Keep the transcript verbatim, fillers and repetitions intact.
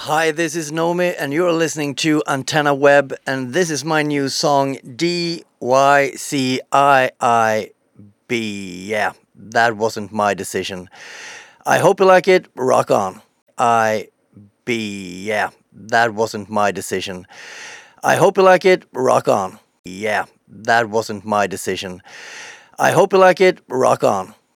Hi, this is Nomi, and you're listening to Antenna Web, and this is my new song D Y C I I B. Yeah, that wasn't my decision. I hope you like it. Rock on. I B. Yeah, that wasn't my decision. I hope you like it. Rock on. Yeah, that wasn't my decision. I hope you like it. Rock on.